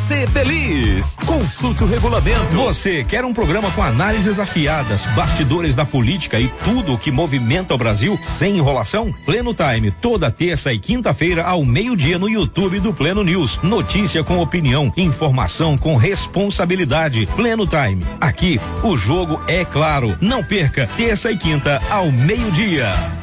ser feliz. Consulte o regulamento. Você quer um programa com análises afiadas, bastidores da política e tudo o que movimenta o Brasil sem enrolação? Pleno Time, toda terça e quinta-feira ao meio-dia no YouTube do Pleno News. Notícia com opinião, informação com responsabilidade. Pleno Time. Aqui, o jogo é claro. Não perca, terça e quinta ao meio-dia.